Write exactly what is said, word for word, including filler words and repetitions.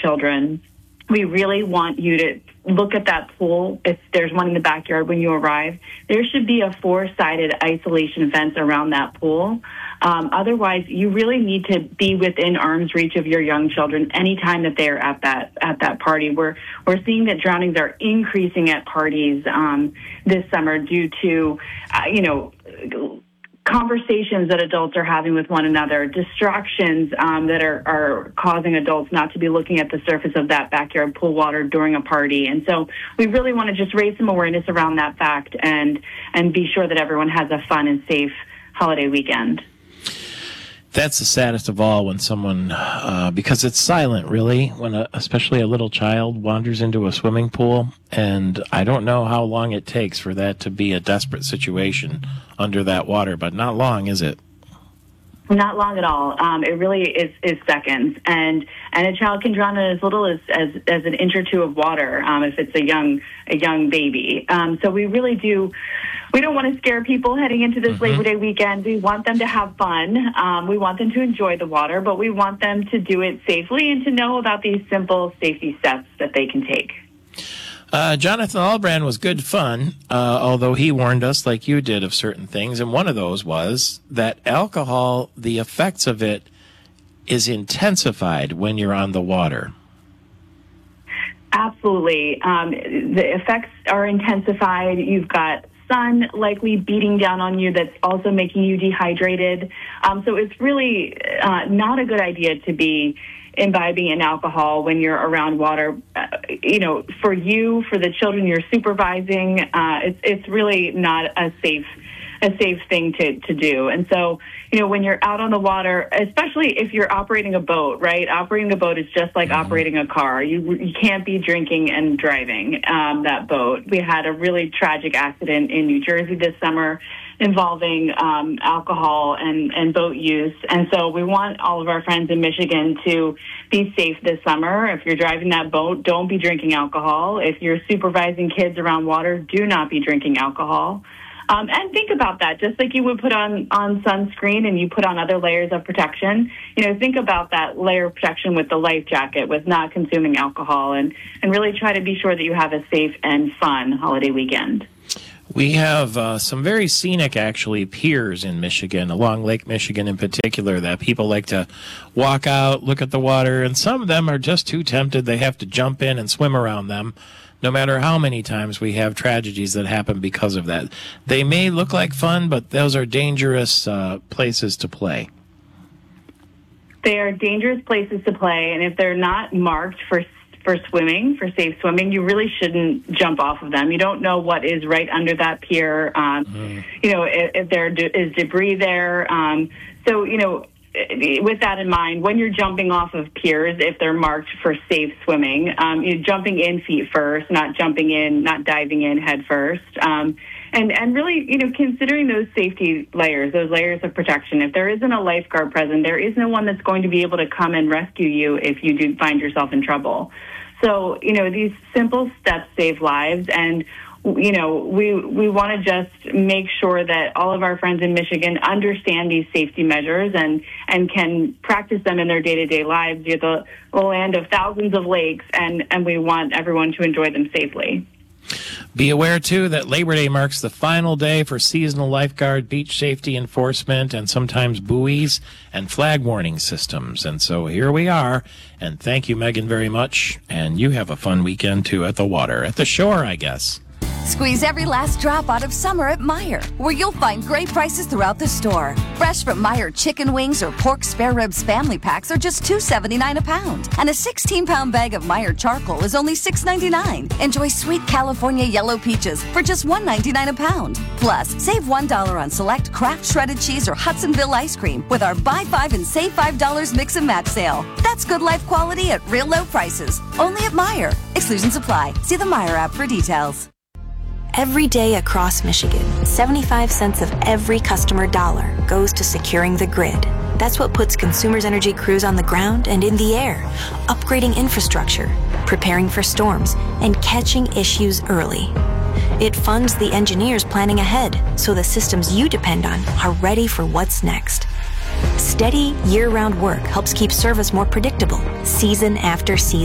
children, we really want you to look at that pool. If there's one in the backyard when you arrive, there should be a four-sided isolation fence around that pool. Um, otherwise, you really need to be within arm's reach of your young children anytime that they are at that at that party. We're we're seeing that drownings are increasing at parties um, this summer due to, uh, you know, conversations that adults are having with one another, distractions um, that are, are causing adults not to be looking at the surface of that backyard pool water during a party. And so we really want to just raise some awareness around that fact and and be sure that everyone has a fun and safe holiday weekend. That's the saddest of all when someone, uh, because it's silent, really, when a, especially a little child wanders into a swimming pool, and I don't know how long it takes for that to be a desperate situation under that water, but not long, is it? Not long at all. Um, it really is, is seconds, and and a child can drown in as little as, as, as an inch or two of water um, if it's a young a young baby. Um, so we really do. We don't want to scare people heading into this mm-hmm. Labor Day weekend. We want them to have fun. Um, we want them to enjoy the water, but we want them to do it safely and to know about these simple safety steps that they can take. Uh, Jonathan Albrand was good fun, uh, although he warned us, like you did, of certain things. And one of those was that alcohol, the effects of it, is intensified when you're on the water. Absolutely. Um, the effects are intensified. You've got sun likely beating down on you that's also making you dehydrated. Um, so it's really uh, not a good idea to be imbibing in alcohol when you're around water. Uh, you know, for you, for the children you're supervising, uh, it's it's really not a safe a safe thing to, to do. And so, you know, when you're out on the water, especially if you're operating a boat, right? Operating a boat is just like mm-hmm. operating a car. You you can't be drinking and driving um, that boat. We had a really tragic accident in New Jersey this summer involving um, alcohol and, and boat use. And so we want all of our friends in Michigan to be safe this summer. If you're driving that boat, don't be drinking alcohol. If you're supervising kids around water, do not be drinking alcohol. Um, and think about that, just like you would put on, on sunscreen and you put on other layers of protection. You know, think about that layer of protection with the life jacket, with not consuming alcohol, and, and really try to be sure that you have a safe and fun holiday weekend. We have uh, some very scenic, actually, piers in Michigan, along Lake Michigan in particular, that people like to walk out, look at the water, and some of them are just too tempted. They have to jump in and swim around them, no matter how many times we have tragedies that happen because of that. They may look like fun, but those are dangerous uh, places to play. They are dangerous places to play, and if they're not marked for for swimming, for safe swimming, you really shouldn't jump off of them. You don't know what is right under that pier. Um, mm. You know, if, if there is debris there. Um, so, you know, with that in mind, when you're jumping off of piers, if they're marked for safe swimming, um, you're jumping in feet first, not jumping in, not diving in head first. Um, and, and really, you know, considering those safety layers, those layers of protection. If there isn't a lifeguard present, there is no one that's going to be able to come and rescue you if you do find yourself in trouble. So, you know, these simple steps save lives, and, you know, we we want to just make sure that all of our friends in Michigan understand these safety measures and, and can practice them in their day-to-day lives. You're the, the land of thousands of lakes, and, and we want everyone to enjoy them safely. Be aware, too, that Labor Day marks the final day for seasonal lifeguard, beach safety enforcement, and sometimes buoys and flag warning systems. And so here we are. And thank you, Megan, very much. And you have a fun weekend, too, at the water, at the shore, I guess. Squeeze every last drop out of summer at Meijer, where you'll find great prices throughout the store. Fresh from Meijer chicken wings or pork spare ribs family packs are just two seventy-nine a pound. And a sixteen pound bag of Meijer charcoal is only six ninety-nine. Enjoy sweet California yellow peaches for just one ninety-nine a pound. Plus, save one dollar on select Kraft shredded cheese or Hudsonville ice cream with our buy five and save five dollars mix and match sale. That's good life quality at real low prices. Only at Meijer. Exclusions apply. See the Meijer app for details. Every day across Michigan, seventy-five cents of every customer dollar goes to securing the grid. That's what puts Consumers Energy crews on the ground and in the air, upgrading infrastructure, preparing for storms, and catching issues early. It funds the engineers planning ahead so the systems you depend on are ready for what's next. Steady, year-round work helps keep service more predictable, season after season.